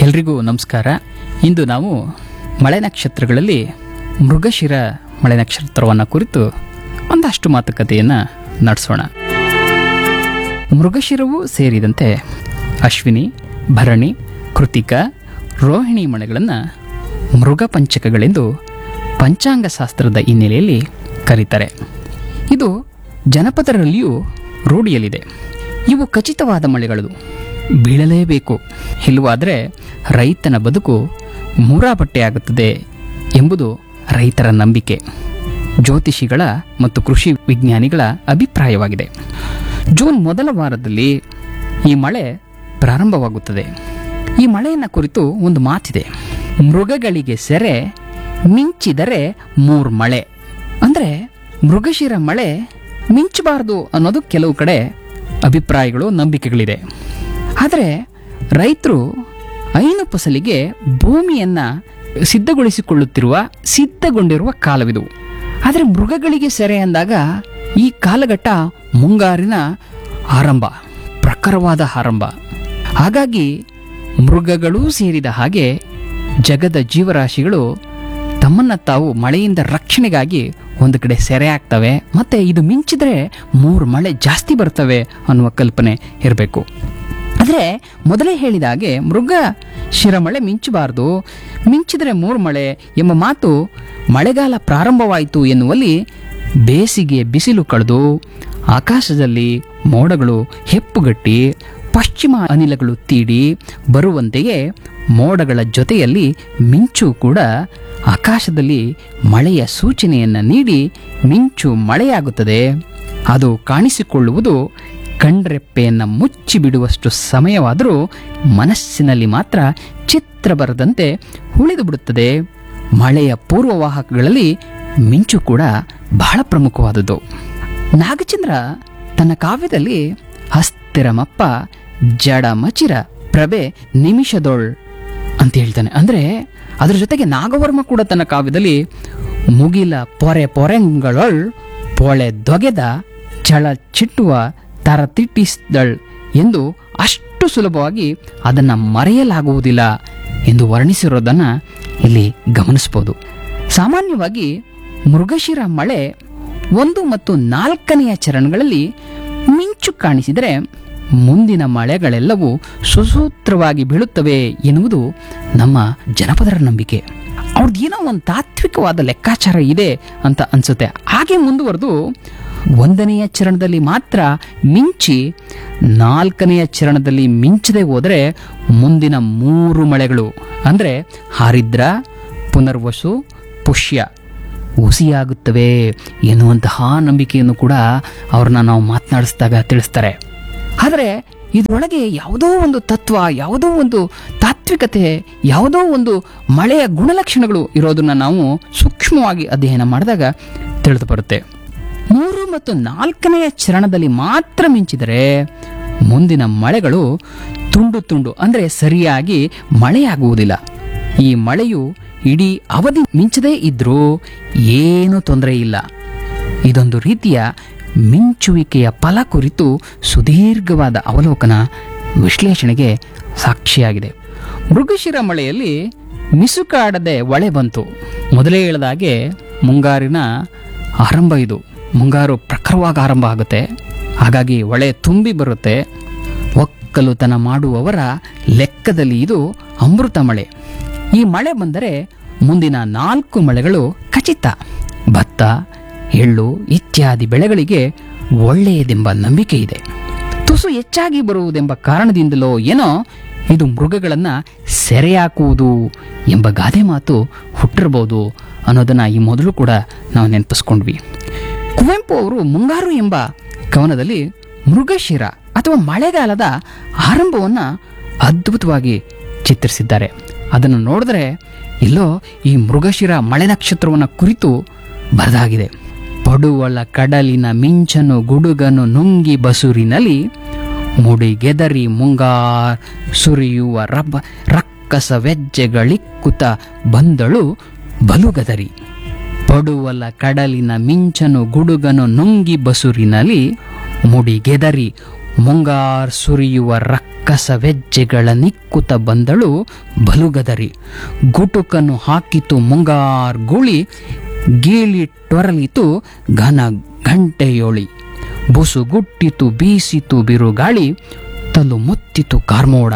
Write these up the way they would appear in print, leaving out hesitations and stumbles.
ಎಲ್ರಿಗೂ ನಮಸ್ಕಾರ. ಇಂದು ನಾವು ಮಳೆ ನಕ್ಷತ್ರಗಳಲ್ಲಿ ಮೃಗಶಿರ ಮಳೆ ನಕ್ಷತ್ರವನ್ನು ಕುರಿತು ಒಂದಷ್ಟು ಮಾತುಕತೆಯನ್ನು ನಡೆಸೋಣ. ಮೃಗಶಿರವೂ ಸೇರಿದಂತೆ ಅಶ್ವಿನಿ, ಭರಣಿ, ಕೃತಿಕ, ರೋಹಿಣಿ ಮಳೆಗಳನ್ನು ಮೃಗ ಪಂಚಕಗಳೆಂದು ಪಂಚಾಂಗ ಶಾಸ್ತ್ರದ ಹಿನ್ನೆಲೆಯಲ್ಲಿ ಕರೀತಾರೆ. ಇದು ಜನಪದರಲ್ಲಿಯೂ ರೂಢಿಯಲ್ಲಿದೆ. ಇವು ಖಚಿತವಾದ ಮಳೆಗಳು, ಬೀಳಲೇಬೇಕು, ಇಲ್ಲವಾದರೆ ರೈತನ ಬದುಕು ಮೂರಾಪಟ್ಟೆಯಾಗುತ್ತದೆ ಎಂಬುದು ರೈತರ ನಂಬಿಕೆ, ಜ್ಯೋತಿಷಿಗಳ ಮತ್ತು ಕೃಷಿ ವಿಜ್ಞಾನಿಗಳ ಅಭಿಪ್ರಾಯವಾಗಿದೆ. ಜೂನ್ ಮೊದಲ ವಾರದಲ್ಲಿ ಈ ಮಳೆ ಪ್ರಾರಂಭವಾಗುತ್ತದೆ. ಈ ಮಳೆಯನ್ನು ಕುರಿತು ಒಂದು ಮಾತಿದೆ, ಮೃಗಗಳಿಗೆ ಸೆರೆ ಮಿಂಚಿದರೆ 3 ಮಳೆ. ಅಂದರೆ ಮೃಗಶಿರ ಮಳೆ ಮಿಂಚಬಾರದು ಅನ್ನೋದು ಕೆಲವು ಕಡೆ ಅಭಿಪ್ರಾಯಗಳು, ನಂಬಿಕೆಗಳಿದೆ. ಆದರೆ ರೈತರು ಐನು ಫಸಲಿಗೆ ಭೂಮಿಯನ್ನು ಸಿದ್ಧಗೊಂಡಿರುವ ಕಾಲವಿದು. ಆದರೆ ಮೃಗಗಳಿಗೆ ಸೆರೆ ಅಂದಾಗ ಈ ಕಾಲಘಟ್ಟ ಮುಂಗಾರಿನ ಆರಂಭ, ಪ್ರಖರವಾದ ಆರಂಭ. ಹಾಗಾಗಿ ಮೃಗಗಳೂ ಸೇರಿದ ಹಾಗೆ ಜಗದ ಜೀವರಾಶಿಗಳು ತಮ್ಮನ್ನು ತಾವು ಮಳೆಯಿಂದ ರಕ್ಷಣೆಗಾಗಿ ಒಂದು ಕಡೆ ಸೆರೆ ಆಗ್ತವೆ. ಮತ್ತು ಇದು ಮಿಂಚಿದ್ರೆ 3 ಮಳೆ ಜಾಸ್ತಿ ಬರ್ತವೆ ಅನ್ನುವ ಕಲ್ಪನೆ ಇರಬೇಕು. ಆದರೆ ಮೊದಲೇ ಹೇಳಿದ ಹಾಗೆ ಮೃಗ ಶಿರಮಳೆ ಮಿಂಚಬಾರ್ದು, ಮಿಂಚಿದರೆ 3 ಮಳೆ ಎಂಬ ಮಾತು ಮಳೆಗಾಲ ಪ್ರಾರಂಭವಾಯಿತು ಎನ್ನುವಲ್ಲಿ ಬೇಸಿಗೆ ಬಿಸಿಲು ಕಳೆದು ಆಕಾಶದಲ್ಲಿ ಮೋಡಗಳು ಹೆಪ್ಪುಗಟ್ಟಿ ಪಶ್ಚಿಮ ಅನಿಲಗಳು ತೀಡಿ ಬರುವಂತೆಯೇ ಮೋಡಗಳ ಜೊತೆಯಲ್ಲಿ ಮಿಂಚು ಕೂಡ ಆಕಾಶದಲ್ಲಿ ಮಳೆಯ ಸೂಚನೆಯನ್ನು ನೀಡಿ ಮಿಂಚು ಮಳೆಯಾಗುತ್ತದೆ. ಅದು ಕಾಣಿಸಿಕೊಳ್ಳುವುದು ಕಣ್ರೆಪ್ಪೆಯನ್ನು ಮುಚ್ಚಿಬಿಡುವಷ್ಟು ಸಮಯವಾದರೂ ಮನಸ್ಸಿನಲ್ಲಿ ಮಾತ್ರ ಚಿತ್ರ ಬರದಂತೆ ಉಳಿದು ಬಿಡುತ್ತದೆ. ಮಳೆಯ ಪೂರ್ವವಾಹಕಗಳಲ್ಲಿ ಮಿಂಚು ಕೂಡ ಬಹಳ ಪ್ರಮುಖವಾದದ್ದು. ನಾಗಚಂದ್ರ ತನ್ನ ಕಾವ್ಯದಲ್ಲಿ ಹಸ್ತಿರಮಪ್ಪ ಜಡ ಮಚಿರ ಪ್ರಭೆ ನಿಮಿಷದೊಳ್ ಅಂತ ಹೇಳ್ತಾನೆ. ಅಂದರೆ ಅದರ ಜೊತೆಗೆ ನಾಗವರ್ಮ ಕೂಡ ತನ್ನ ಕಾವ್ಯದಲ್ಲಿ ಮುಗಿಲ ಪೊರೆ ಪೊರೆಂಗಳೊಳ್ ಪೊಳೆ ದೊಗೆದ ಚಳ ಚಿಟ್ಟುವ ತರ ತಿಟ್ಟಿಸ್ದಳ್ ಎಂದು ಅಷ್ಟು ಸುಲಭವಾಗಿ ಅದನ್ನು ಮರೆಯಲಾಗುವುದಿಲ್ಲ ಎಂದು ವರ್ಣಿಸಿರೋದನ್ನು ಇಲ್ಲಿ ಗಮನಿಸ್ಬೋದು. ಸಾಮಾನ್ಯವಾಗಿ ಮೃಗಶಿರ ಮಳೆ 1 ಮತ್ತು 4ನೆಯ ಚರಣಗಳಲ್ಲಿ ಮಿಂಚು ಕಾಣಿಸಿದರೆ ಮುಂದಿನ ಮಳೆಗಳೆಲ್ಲವೂ ಸುಸೂತ್ರವಾಗಿ ಬೀಳುತ್ತವೆ ಎನ್ನುವುದು ನಮ್ಮ ಜನಪದರ ನಂಬಿಕೆ. ಅವ್ರದ್ದು ಏನೋ ಒಂದು ತಾತ್ವಿಕವಾದ ಲೆಕ್ಕಾಚಾರ ಇದೆ ಅಂತ ಅನ್ಸುತ್ತೆ. ಹಾಗೆ ಮುಂದುವರೆದು 1ನೆಯ ಚರಣದಲ್ಲಿ ಮಾತ್ರ ಮಿಂಚಿ 4ನೆಯ ಚರಣದಲ್ಲಿ ಮಿಂಚದೆ ಹೋದರೆ ಮುಂದಿನ 3 ಮಳೆಗಳು ಅಂದರೆ ಹಾರಿದ್ರ, ಪುನರ್ವಸು, ಪುಷ್ಯ ಹುಸಿಯಾಗುತ್ತವೆ ಎನ್ನುವಂತಹ ನಂಬಿಕೆಯನ್ನು ಕೂಡ ಅವ್ರನ್ನ ನಾವು ಮಾತನಾಡಿಸಿದಾಗ ತಿಳಿಸ್ತಾರೆ. ಆದರೆ ಇದರೊಳಗೆ ಯಾವುದೋ ಒಂದು ತತ್ವ, ಯಾವುದೋ ಒಂದು ತಾತ್ವಿಕತೆ, ಯಾವುದೋ ಒಂದು ಮಳೆಯ ಗುಣಲಕ್ಷಣಗಳು ಇರೋದನ್ನ ನಾವು ಸೂಕ್ಷ್ಮವಾಗಿ ಅಧ್ಯಯನ ಮಾಡಿದಾಗ ತಿಳಿದು ಬರುತ್ತೆ. 3 ಮತ್ತು 4ನೆಯ ಚರಣದಲ್ಲಿ ಮಾತ್ರ ಮಿಂಚಿದರೆ ಮುಂದಿನ ಮಳೆಗಳು ತುಂಡು ತುಂಡು ಅಂದರೆ ಸರಿಯಾಗಿ ಮಳೆಯಾಗುವುದಿಲ್ಲ. ಈ ಮಳೆಯು ಇಡೀ ಅವಧಿ ಮಿಂಚದೇ ಇದ್ರೂ ಏನೂ ತೊಂದರೆ ಇಲ್ಲ. ಇದೊಂದು ರೀತಿಯ ಮಿಂಚುವಿಕೆಯ ಫಲ ಕುರಿತು ಸುದೀರ್ಘವಾದ ಅವಲೋಕನ, ವಿಶ್ಲೇಷಣೆಗೆ ಸಾಕ್ಷಿಯಾಗಿದೆ. ಮೃಗಶಿರ ಮಳೆಯಲ್ಲಿ ಮಿಸುಕಾಡದೆ ಹೊಳೆ ಬಂತು. ಮೊದಲೇ ಹೇಳಿದಾಗೆ ಮುಂಗಾರಿನ ಆರಂಭ ಇದು. ಮುಂಗಾರು ಪ್ರಖರವಾಗಿ ಆರಂಭ ಆಗುತ್ತೆ. ಹಾಗಾಗಿ ಹೊಳೆ ತುಂಬಿ ಬರುತ್ತೆ. ಒಕ್ಕಲುತನ ಮಾಡುವವರ ಲೆಕ್ಕದಲ್ಲಿ ಇದು ಅಮೃತ ಮಳೆ. ಈ ಮಳೆ ಬಂದರೆ ಮುಂದಿನ 4 ಮಳೆಗಳು ಖಚಿತ. ಭತ್ತ, ಎಳ್ಳು ಇತ್ಯಾದಿ ಬೆಳೆಗಳಿಗೆ ಒಳ್ಳೆಯದೆಂಬ ನಂಬಿಕೆ ಇದೆ. ತುಸು ಹೆಚ್ಚಾಗಿ ಬರುವುದೆಂಬ ಕಾರಣದಿಂದಲೋ ಏನೋ ಇದು ಮೃಗಗಳನ್ನು ಸೆರೆ ಹಾಕುವುದು ಎಂಬ ಗಾದೆ ಮಾತು ಹುಟ್ಟಿರಬಹುದು ಅನ್ನೋದನ್ನು ಈ ಮೊದಲು ಕೂಡ ನಾವು ನೆನಪಿಸ್ಕೊಂಡ್ವಿ. ಕುವೆಂಪು ಅವರು ಮುಂಗಾರು ಎಂಬ ಕವನದಲ್ಲಿ ಮೃಗಶಿರ ಅಥವಾ ಮಳೆಗಾಲದ ಆರಂಭವನ್ನು ಅದ್ಭುತವಾಗಿ ಚಿತ್ರಿಸಿದ್ದಾರೆ. ಅದನ್ನು ನೋಡಿದ್ರೆ ಎಲ್ಲೋ ಈ ಮೃಗಶಿರ ಮಳೆ ನಕ್ಷತ್ರವನ್ನು ಕುರಿತು ಬರೆದಾಗಿದೆ. ಪಡುವಳ ಕಡಲಿನ ಮಿಂಚನು ಗುಡುಗನು ನುಂಗಿ ಬಸುರಿನಲ್ಲಿ ಮುಡಿಗೆದರಿ ಮುಂಗಾರ್ ಸುರಿಯುವ ರಕ್ಕಸ ವೆಜ್ಜೆಗಳಿಕ್ಕುತ ಬಂದಳು ಬಲುಗದರಿ. ಪಡುವಲ ಕಡಲಿನ ಮಿಂಚನು ಗುಡುಗನು ನುಂಗಿ ಬಸುರಿನಲ್ಲಿ ಮುಡಿಗೆದರಿ ಮುಂಗಾರ್ ಸುರಿಯುವ ರಕ್ಕಸ ವೆಜ್ಜೆಗಳ ನಿಕ್ಕುತ ಬಂದಳು ಬಲುಗದರಿ. ಗುಟುಕನ್ನು ಹಾಕಿತು ಮುಂಗಾರ್ ಗುಳಿ, ಗೀಳಿಟ್ಟೊರಲಿತು ಘನ ಗಂಟೆಯೋಳಿ. ಬುಸುಗುಟ್ಟಿತು ಬೀಸಿತು ಬಿರುಗಾಳಿ, ತಲು ಮುತ್ತಿತು ಕಾರ್ಮೋಡ.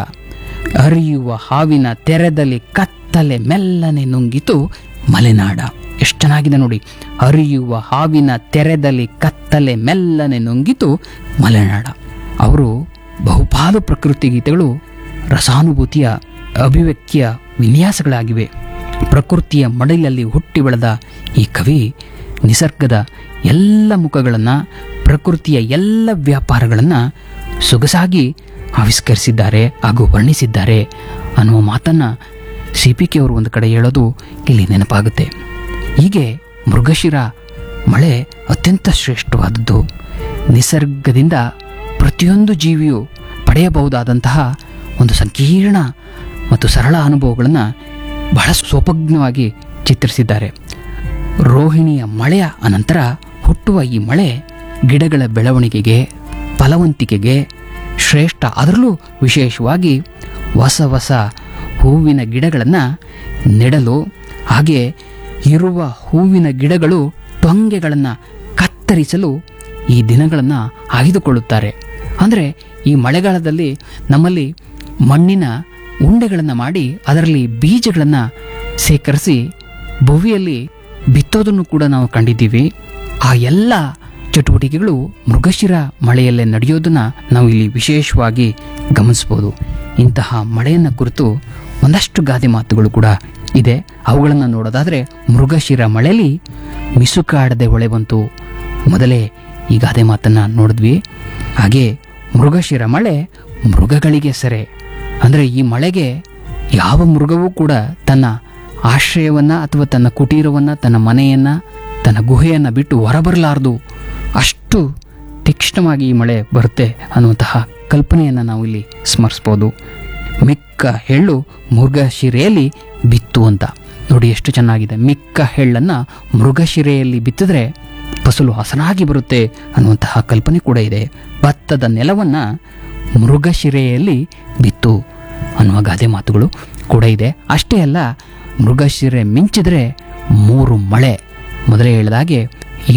ಅರಿಯುವ ಹಾವಿನ ತೆರೆದಲ್ಲಿ ಕತ್ತಲೆ ಮೆಲ್ಲನೆ ನುಂಗಿತು ಮಲೆನಾಡ. ಎಷ್ಟು ಚೆನ್ನಾಗಿದೆ ನೋಡಿ. ಅರಿಯುವ ಹಾವಿನ ತೆರೆದಲ್ಲಿ ಕತ್ತಲೆ ಮೆಲ್ಲನೆ ನುಂಗಿತು ಮಲೆನಾಡ. ಅವರು ಬಹುಪಾಲು ಪ್ರಕೃತಿ ಗೀತೆಗಳು ರಸಾನುಭೂತಿಯ ಅಭಿವ್ಯಕ್ತಿಯ ವಿನ್ಯಾಸಗಳಾಗಿವೆ. ಪ್ರಕೃತಿಯ ಮಡಿಲಲ್ಲಿ ಹುಟ್ಟಿ ಬೆಳೆದ ಈ ಕವಿ ನಿಸರ್ಗದ ಎಲ್ಲ ಮುಖಗಳನ್ನು, ಪ್ರಕೃತಿಯ ಎಲ್ಲ ವ್ಯಾಪಾರಗಳನ್ನು ಸೊಗಸಾಗಿ ಆವಿಷ್ಕರಿಸಿದ್ದಾರೆ ಹಾಗೂ ವರ್ಣಿಸಿದ್ದಾರೆ ಅನ್ನುವ ಮಾತನ್ನು CPK ಅವರು ಒಂದು ಕಡೆ ಹೇಳೋದು ಇಲ್ಲಿ ನೆನಪಾಗುತ್ತೆ. ಹೀಗೆ ಮೃಗಶಿರ ಮಳೆ ಅತ್ಯಂತ ಶ್ರೇಷ್ಠವಾದದ್ದು. ನಿಸರ್ಗದಿಂದ ಪ್ರತಿಯೊಂದು ಜೀವಿಯು ಪಡೆಯಬಹುದಾದಂತಹ ಒಂದು ಸಂಕೀರ್ಣ ಮತ್ತು ಸರಳ ಅನುಭವಗಳನ್ನು ಬಹಳ ಸೋಪಜ್ಞವಾಗಿ ಚಿತ್ರಿಸಿದ್ದಾರೆ. ರೋಹಿಣಿಯ ಮಳೆಯ ಅನಂತರ ಹುಟ್ಟುವ ಈ ಮಳೆ ಗಿಡಗಳ ಬೆಳವಣಿಗೆಗೆ, ಫಲವಂತಿಕೆಗೆ ಶ್ರೇಷ್ಠ. ಅದರಲ್ಲೂ ವಿಶೇಷವಾಗಿ ಹೊಸ ಹೊಸ ಹೂವಿನ ಗಿಡಗಳನ್ನು ನೆಡಲು, ಹಾಗೆ ಇರುವ ಹೂವಿನ ಗಿಡಗಳು ಟೊಂಗೆಗಳನ್ನು ಕತ್ತರಿಸಲು ಈ ದಿನಗಳನ್ನು ಆಯ್ದುಕೊಳ್ಳುತ್ತಾರೆ. ಅಂದರೆ ಈ ಮಳೆಗಾಲದಲ್ಲಿ ನಮ್ಮಲ್ಲಿ ಮಣ್ಣಿನ ಉಂಡೆಗಳನ್ನು ಮಾಡಿ ಅದರಲ್ಲಿ ಬೀಜಗಳನ್ನು ಸೇಕರಿಸಿ ಭುವಿಯಲ್ಲಿ ಬಿತ್ತೋದನ್ನು ಕೂಡ ನಾವು ಕಂಡಿದ್ದೀವಿ. ಆ ಎಲ್ಲ ಚಟುವಟಿಕೆಗಳು ಮೃಗಶಿರ ಮಳೆಯಲ್ಲೇ ನಡೆಯೋದನ್ನು ನಾವು ಇಲ್ಲಿ ವಿಶೇಷವಾಗಿ ಗಮನಿಸ್ಬೋದು. ಇಂತಹ ಮಳೆಯನ್ನು ಕುರಿತು ಒಂದಷ್ಟು ಗಾದೆ ಮಾತುಗಳು ಕೂಡ ಇದೆ. ಅವುಗಳನ್ನು ನೋಡೋದಾದರೆ, ಮೃಗಶಿರ ಮಳೆಯಲ್ಲಿ ಮಿಸುಕಾಡದೆ ಹೊಳೆ ಬಂತು. ಮೊದಲೇ ಈ ಗಾದೆ ಮಾತನ್ನು ನೋಡಿದ್ವಿ. ಹಾಗೆ ಮೃಗಶಿರ ಮಳೆ ಮೃಗಗಳಿಗೆ ಸೆರೆ. ಅಂದರೆ ಈ ಮಳೆಗೆ ಯಾವ ಮೃಗವೂ ಕೂಡ ತನ್ನ ಆಶ್ರಯವನ್ನು ಅಥವಾ ತನ್ನ ಕುಟೀರವನ್ನು, ತನ್ನ ಮನೆಯನ್ನು, ತನ್ನ ಗುಹೆಯನ್ನು ಬಿಟ್ಟು ಹೊರಬರಲಾರದು. ಅಷ್ಟು ತೀಕ್ಷ್ಣವಾಗಿ ಈ ಮಳೆ ಬರುತ್ತೆ ಅನ್ನುವಂತಹ ಕಲ್ಪನೆಯನ್ನು ನಾವು ಇಲ್ಲಿ ಸ್ಮರಿಸ್ಬೋದು. ಮಿಕ್ಕ ಎಳ್ಳು ಮೃಗಶಿರೆಯಲ್ಲಿ ಬಿತ್ತು ಅಂತ ನೋಡಿ, ಎಷ್ಟು ಚೆನ್ನಾಗಿದೆ. ಮಿಕ್ಕ ಎಳ್ಳನ್ನು ಮೃಗಶಿರೆಯಲ್ಲಿ ಬಿತ್ತಿದ್ರೆ ಫಸಲು ಹಸನಾಗಿ ಬರುತ್ತೆ ಅನ್ನುವಂತಹ ಕಲ್ಪನೆ ಕೂಡ ಇದೆ. ಭತ್ತದ ನೆಲವನ್ನು ಮೃಗಶಿರೆಯಲ್ಲಿ ಬಿತ್ತು ಅನ್ನುವ ಗಾದೆ ಮಾತುಗಳು ಕೂಡ ಇದೆ. ಅಷ್ಟೇ ಅಲ್ಲ, ಮೃಗಶಿರೆ ಮಿಂಚಿದ್ರೆ 3 ಮಳೆ. ಮೊದಲೇ ಹೇಳಿದಾಗೆ ಈ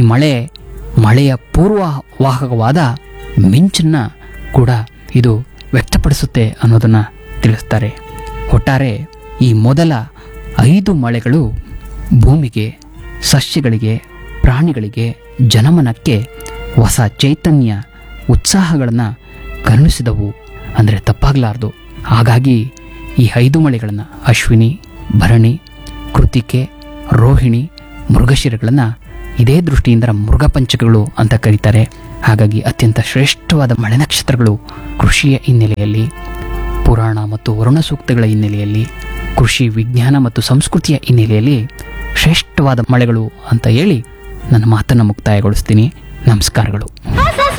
ಮಳೆಯ ಪೂರ್ವವಾಹಕವಾದ ಮಿಂಚನ್ನು ಕೂಡ ಇದು ವ್ಯಕ್ತಪಡಿಸುತ್ತೆ ಅನ್ನೋದನ್ನು ತಿಳಿಸ್ತಾರೆ. ಒಟ್ಟಾರೆ ಈ ಮೊದಲ 5 ಮಳೆಗಳು ಭೂಮಿಗೆ, ಸಸ್ಯಗಳಿಗೆ, ಪ್ರಾಣಿಗಳಿಗೆ, ಜನಮನಕ್ಕೆ ಹೊಸ ಚೈತನ್ಯ, ಉತ್ಸಾಹಗಳನ್ನು ಕರುಣಿಸಿದವು ಅಂದರೆ ತಪ್ಪಾಗಲಾರದು. ಹಾಗಾಗಿ ಈ 5 ಮಳೆಗಳನ್ನು ಅಶ್ವಿನಿ, ಭರಣಿ, ಕೃತಿಕೆ, ರೋಹಿಣಿ, ಮೃಗಶಿರಗಳನ್ನು ಇದೇ ದೃಷ್ಟಿಯಿಂದ ಮೃಗಪಂಚಕಗಳು ಅಂತ ಕರೀತಾರೆ. ಹಾಗಾಗಿ ಅತ್ಯಂತ ಶ್ರೇಷ್ಠವಾದ ಮಳೆ ನಕ್ಷತ್ರಗಳು ಕೃಷಿಯ ಹಿನ್ನೆಲೆಯಲ್ಲಿ, ಪುರಾಣ ಮತ್ತು ವರುಣ ಸೂಕ್ತಗಳ ಹಿನ್ನೆಲೆಯಲ್ಲಿ, ಕೃಷಿ ವಿಜ್ಞಾನ ಮತ್ತು ಸಂಸ್ಕೃತಿಯ ಹಿನ್ನೆಲೆಯಲ್ಲಿ ಶ್ರೇಷ್ಠವಾದ ಮಳೆಗಳು ಅಂತ ಹೇಳಿ ನನ್ನ ಮಾತನ್ನು ಮುಕ್ತಾಯಗೊಳಿಸ್ತೀನಿ. ನಮಸ್ಕಾರಗಳು.